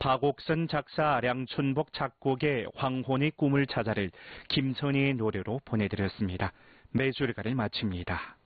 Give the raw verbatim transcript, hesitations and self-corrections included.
박옥선 작사, 량춘복 작곡의 황혼의 꿈을 찾아를 김선희의 노래로 보내드렸습니다. 매주일가를 마칩니다.